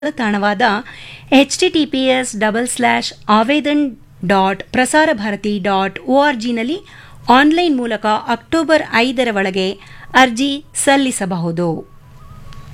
ತಾಣವಾದ https://avedan.prasarabharati.org ನಲ್ಲಿ online ಮೂಲಕ October 5ರ ಒಳಗೆ ಅರ್ಜಿ ಸಲ್ಲಿಸಬಹುದು.